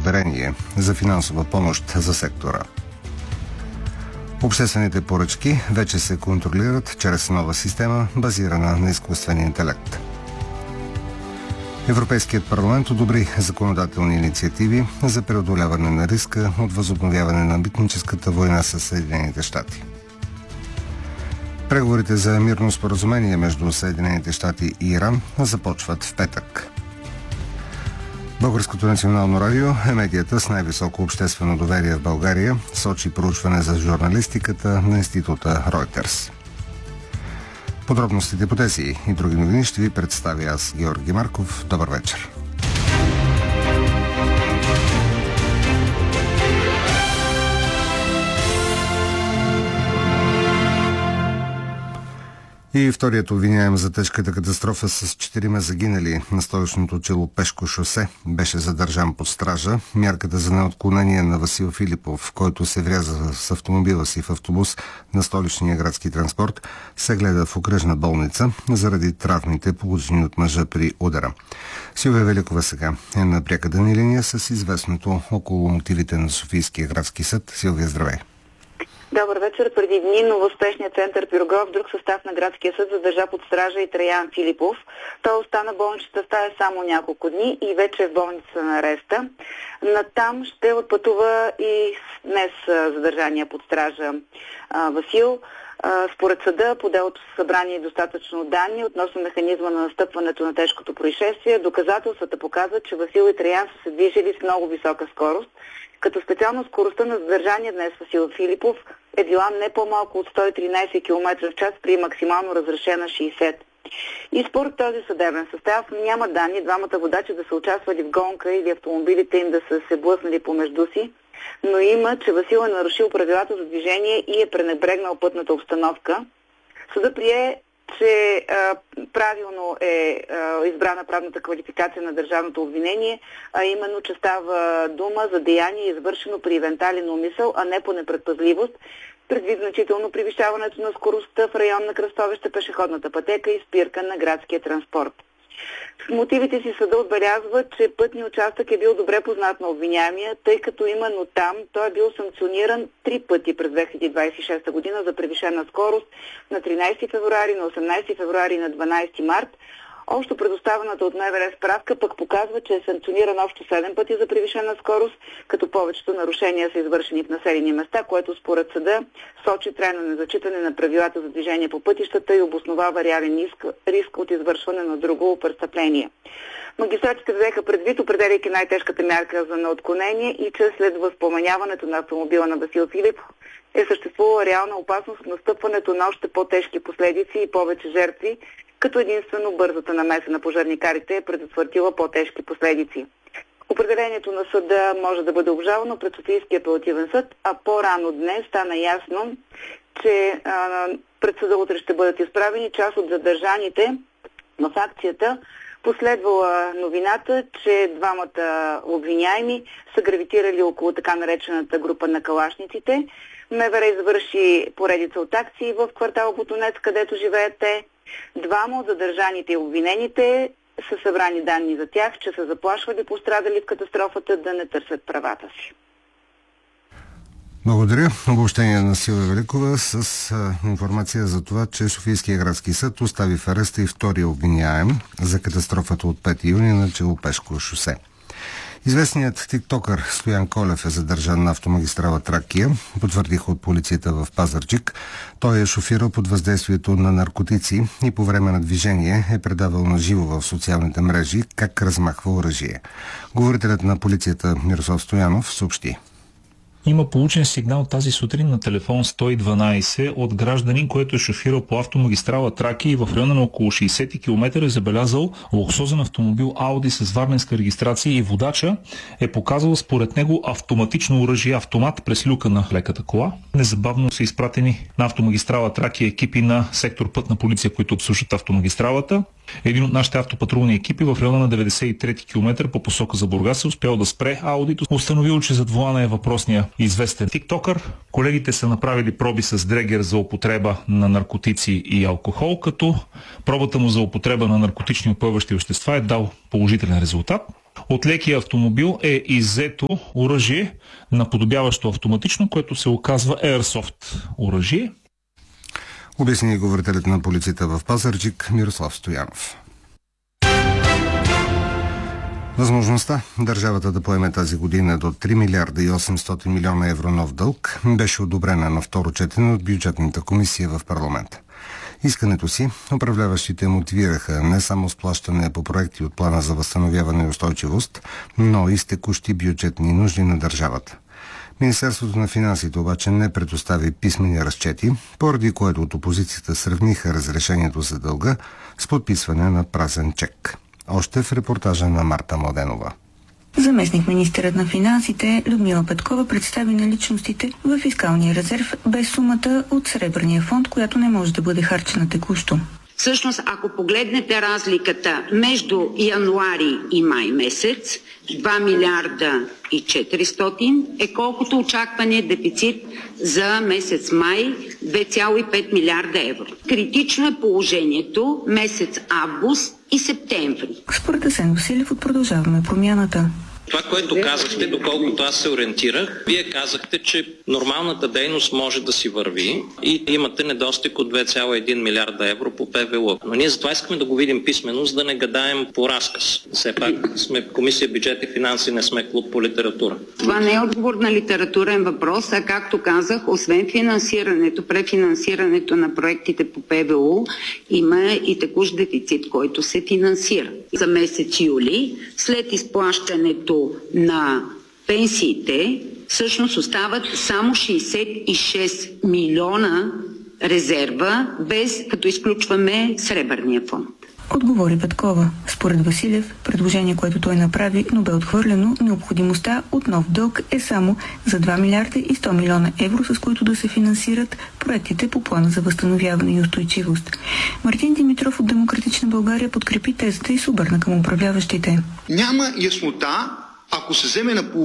уверение за финансова помощ за сектора. Обществените поръчки вече се контролират чрез нова система, базирана на изкуствен интелект. Европейският парламент одобри законодателни инициативи за преодоляване на риска от възобновяване на митническата война с Съединените щати. Преговорите за мирно споразумение между Съединените щати и Иран започват в петък. Българското национално радио е медията с най-високо обществено доверие в България, сочи проучване за журналистиката на института Reuters. Подробностите по тези и други новини ще ви представя аз, Георги Марков. Добър вечер. И вторият обвиняем за тежката катастрофа с 4 загинали на столичното Челопешко шосе беше задържан под стража. Мярката за неотклонение на Васил Филипов, който се вряза с автомобила си в автобус на столичния градски транспорт, се гледа в окръжна болница заради травмите, получени от мъжа при удара. Силвия Великова сега е на пряката ни линия с известното около мотивите на Софийския градски съд. Силвия, здравей! Добър вечер. Преди дни новоспешният център Пирогов, друг състав на градския съд, задържа под стража и Траян Филипов. Той остана в болничната стая само няколко дни и вече е в болница на ареста. Натам ще отпътува и днес задържания под стража Васил. Според съда, по делото са събрани достатъчно данни относно механизма на настъпването на тежкото происшествие. Доказателствата показват, че Васил и Траян са се движили с много висока скорост, като специално скоростта на задържания днес Васил Филипов е била не по-малко от 113 км в час при максимално разрешена 60. И според този съдебен състав няма данни двамата водачи да са участвали в гонка или автомобилите им да са се блъснали помежду си, но има, че Васил е нарушил правилата за движение и е пренебрегнал пътната обстановка. Съдът прие, че правилно е избрана правната квалификация на държавното обвинение, а именно, че става дума за деяние, извършено при евентуален умисъл, а не по непредпазливост, предвид значително превишаването на скоростта в район на кръстовище, пешеходната пътека и спирка на градския транспорт. В мотивите си съда отбелязва, че пътният участък е бил добре познат на обвиняемия, тъй като именно там той е бил санкциониран 3 пъти през 2026 година за превишена скорост на 13 февруари, на 18 февруари и на 12 март. Общо предоставената от МВР справка пък показва, че е санкциониран общо 7 пъти за превишена скорост, като повечето нарушения са извършени в населени места, което според съда сочи трайно незачитане на правилата за движение по пътищата и обосновава реален риск от извършване на друго престъпление. Магистратите взеха предвид, определяйки най-тежката мярка за неотклонение, и че след възпоменяването на автомобила на Васил Филип е съществувала реална опасност от настъпването на още по-тежки последици и повече жертви, като единствено бързата намеса на пожарникарите е предотвратила по-тежки последици. Определението на съда може да бъде обжалвано пред Софийския апелативен съд, а по-рано днес стана ясно, че пред съда утре ще бъдат изправени част от задържаните в акцията. Последвала новината, че двамата обвиняеми са гравитирали около така наречената група на калашниците. МВР извърши поредица от акции в квартал Ботонец, където живеят те. Двама от задържаните и обвинените са събрани данни за тях, че са заплашвали пострадали в катастрофата да не търсят правата си. Благодаря. Обобщение на Силвия Великова с информация за това, че Софийския градски съд остави в ареста и втория обвиняем за катастрофата от 5 юни на Челопешко шосе. Известният тиктокър Стоян Колев е задържан на автомагистрала Тракия, потвърдиха от полицията в Пазарджик. Той е шофирал под въздействието на наркотици и по време на движение е предавал на живо в социалните мрежи как размахва оръжие. Говорителят на полицията Мирослав Стоянов съобщи. Има получен сигнал тази сутрин на телефон 112 от гражданин, който е шофирал по автомагистрала Тракия и в района на около 60 км е забелязал луксозен автомобил Ауди с варненска регистрация и водача е показал според него автоматично оръжие автомат през люка на леката кола. Незабавно са изпратени на автомагистрала Тракия екипи на сектор Пътна полиция, които обслужват автомагистралата. Един от нашите автопатрулни екипи в района на 93 км по посока за Бургас е успял да спре Аудито. Установил, че зад волана е въпросния известен тиктокър. Колегите са направили проби с дрегер за употреба на наркотици и алкохол, като пробата му за употреба на наркотични упойващи вещества е дал положителен резултат. От лекия автомобил е иззето оръжие, наподобяващо автоматично, което се оказва Airsoft оръжие. Обясни говорителят на полицията в Пазарджик Мирослав Стоянов. Възможността държавата да поеме тази година до 3 милиарда и 800 милиона евро нов дълг беше одобрена на второ четене от бюджетната комисия в парламента. Искането си управляващите мотивираха не само с плащане по проекти от плана за възстановяване и устойчивост, но и с текущи бюджетни нужди на държавата. Министерството на финансите обаче не предостави писмени разчети, поради което от опозицията сравниха разрешението за дълга с подписване на празен чек. Още в репортажа на Марта Младенова. Заместник-министърът на финансите Людмила Петкова представи наличностите в фискалния резерв без сумата от Сребърния фонд, която не може да бъде харчена текущо. Всъщност, ако погледнете разликата между януари и май месец, 2 милиарда и 400 е колкото очаквания дефицит за месец май, 2,5 милиарда евро. Критично е положението месец август и септември. Според Асен Василев от Продължаваме промяната. Това, което казахте, доколкото аз се ориентирах, вие казахте, че нормалната дейност може да си върви и имате недостиг от 2,1 милиарда евро по ПВУ. Но ние затова искаме да го видим писмено, за да не гадаем по разказ. Все пак сме Комисия бюджет и финанси, не сме клуб по литература. Това не е отговор на литературен въпрос, а както казах, освен финансирането, префинансирането на проектите по ПВУ, има и текущ дефицит, който се финансира. За месец юли, след изплащането на пенсиите, всъщност остават само 66 милиона резерва, без като изключваме Сребърния фонд. Отговори Петкова. Според Василев, предложение, което той направи, но бе отхвърлено, необходимостта от нов дълг е само за 2 милиарда и 100 милиона евро, с които да се финансират проектите по плана за възстановяване и устойчивост. Мартин Димитров от Демократична България подкрепи тезата и се обърна към управляващите. Няма яснота, ако се вземе на